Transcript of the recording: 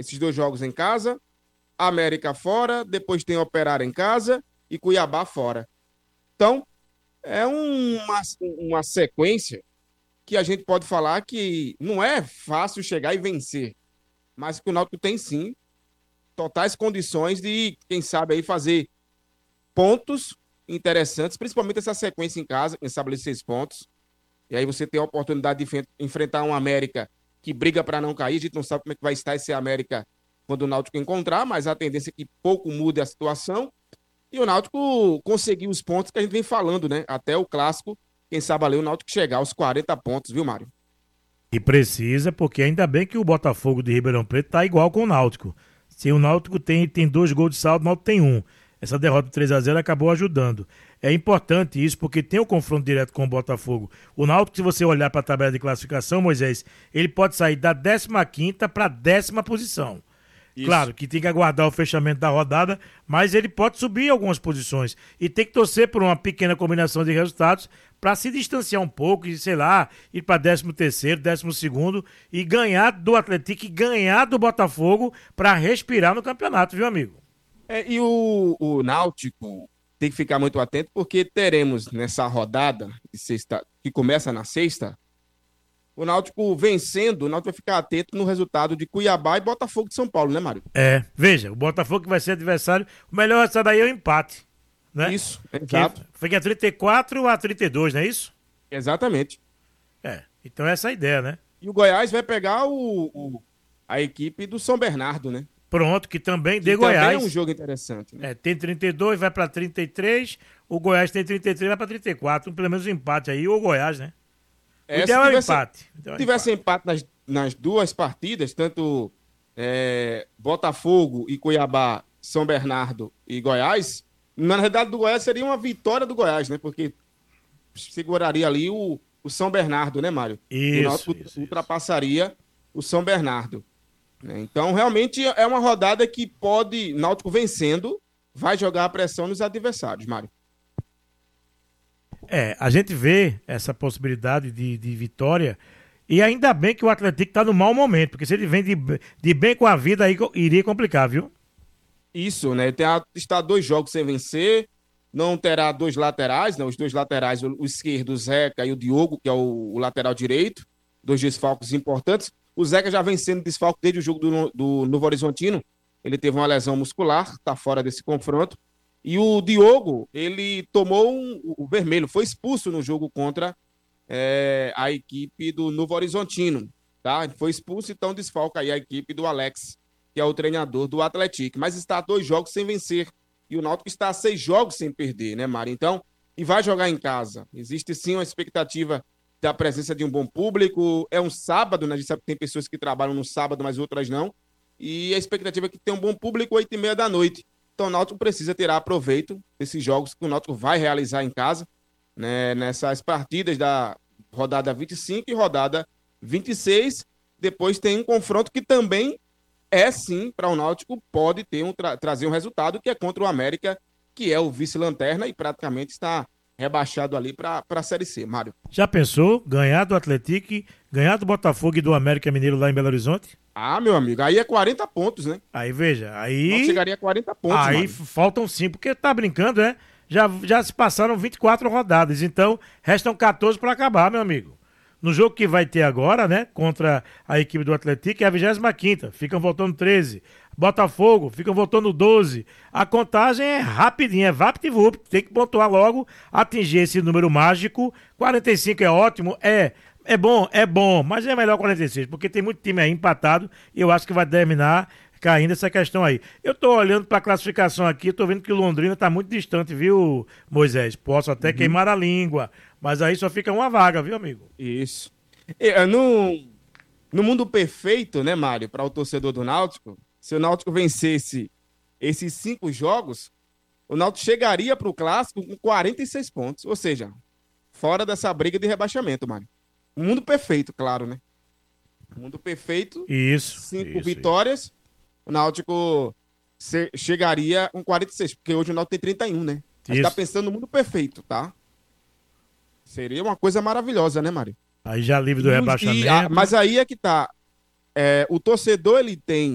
Esses 2 jogos em casa, América fora, depois tem Operário em casa e Cuiabá fora. Então, é uma sequência que a gente pode falar que não é fácil chegar e vencer, mas que o Náutico tem sim totais condições de, quem sabe, aí fazer pontos interessantes, principalmente essa sequência em casa, quem sabe ali 6 pontos. E aí você tem a oportunidade de enfrentar um América que briga para não cair. A gente não sabe como é que vai estar esse América quando o Náutico encontrar, mas a tendência é que pouco mude a situação. E o Náutico conseguiu os pontos que a gente vem falando, né? Até o clássico, quem sabe ali o Náutico chegar aos 40 pontos, viu, Mário? E precisa, porque ainda bem que o Botafogo de Ribeirão Preto tá igual com o Náutico. Se o Náutico tem 2 gols de saldo, o Náutico tem 1. Essa derrota de 3-0 acabou ajudando. É importante isso, porque tem o confronto direto com o Botafogo. O Náutico, se você olhar para a tabela de classificação, Moisés, ele pode sair da 15ª para a 10ª posição. Isso. Claro que tem que aguardar o fechamento da rodada, mas ele pode subir algumas posições. E tem que torcer por uma pequena combinação de resultados para se distanciar um pouco e, sei lá, ir para 13º, 12º e ganhar do Atlético e ganhar do Botafogo para respirar no campeonato, viu, amigo? E o Náutico tem que ficar muito atento, porque teremos nessa rodada de sexta, que começa na sexta, o Náutico vencendo, o Náutico vai ficar atento no resultado de Cuiabá e Botafogo de São Paulo, né, Mário? Veja, o Botafogo que vai ser adversário, o melhor essa daí é o empate, né? Isso, exato. Foi que é 34-32, não é isso? Exatamente. Então essa é a ideia, né? E o Goiás vai pegar a equipe do São Bernardo, né? Pronto, que também de Que Goiás. também é um jogo interessante, né? Tem 32, vai pra 33, o Goiás tem 33, vai pra 34, pelo menos um empate aí, ou o Goiás, né? O ideal é o empate. Se tivesse empate nas 2 partidas, tanto Botafogo e Cuiabá, São Bernardo e Goiás, na realidade do Goiás seria uma vitória do Goiás, né? Porque seguraria ali o São Bernardo, né, Mário? O Náutico ultrapassaria o São Bernardo. Né? Então, realmente é uma rodada que pode, Náutico vencendo, vai jogar a pressão nos adversários, Mário. A gente vê essa possibilidade de vitória e ainda bem que o Atlético tá no mau momento, porque se ele vem de bem com a vida, aí iria complicar, viu? Isso, né? Está 2 jogos sem vencer, não terá 2 laterais, né? Os 2 laterais, o esquerdo, o Zeca e o Diogo, que é o lateral direito, 2 desfalques importantes. O Zeca já vem sendo desfalque desde o jogo do Novo Horizontino, ele teve uma lesão muscular, está fora desse confronto. E o Diogo, ele tomou o vermelho, foi expulso no jogo contra a equipe do Novo Horizontino, tá? Ele foi expulso, então desfalca aí a equipe do Alex, que é o treinador do Atlético. Mas está 2 jogos sem vencer. E o Náutico está a 6 jogos sem perder, né, Mário? Então, e vai jogar em casa. Existe sim uma expectativa da presença de um bom público. É um sábado, né? A gente sabe que tem pessoas que trabalham no sábado, mas outras não. E a expectativa é que tenha um bom público 8h30 da noite. Então o Náutico precisa tirar proveito desses jogos que o Náutico vai realizar em casa, né? Nessas partidas da rodada 25 e rodada 26. Depois tem um confronto que também sim, para o Náutico, pode ter trazer um resultado, que é contra o América, que é o vice-lanterna e praticamente está rebaixado ali para a Série C, Mário. Já pensou ganhar do Atlético, ganhar do Botafogo e do América Mineiro lá em Belo Horizonte? Meu amigo, aí é 40 pontos, né? Aí, veja, aí... Não chegaria a 40 pontos, Aí Mário. faltam 5, porque tá brincando, né? Já se passaram 24 rodadas, então restam 14 para acabar, meu amigo. No jogo que vai ter agora, né, contra a equipe do Atlético, é a 25ª, ficam voltando 13. Botafogo, ficam voltando 12. A contagem é rapidinha, é vapt-vupt, tem que pontuar logo, atingir esse número mágico. 45 é ótimo, é bom, mas é melhor 46, porque tem muito time aí empatado e eu acho que vai terminar caindo essa questão aí. Eu tô olhando para a classificação aqui, tô vendo que o Londrina tá muito distante, viu, Moisés? Posso até queimar a língua, mas aí só fica uma vaga, viu, amigo? Isso. No mundo perfeito, né, Mário, para o torcedor do Náutico, se o Náutico vencesse esses 5 jogos, o Náutico chegaria para o Clássico com 46 pontos, ou seja, fora dessa briga de rebaixamento, Mário. O mundo perfeito, claro, né? O mundo perfeito, Isso. 5 vitórias, o Náutico chegaria com 46, porque hoje o Náutico tem 31, né? A gente tá pensando no mundo perfeito, tá? Seria uma coisa maravilhosa, né, Mário? Aí já livre do rebaixamento. Mas aí é que tá. O torcedor, ele tem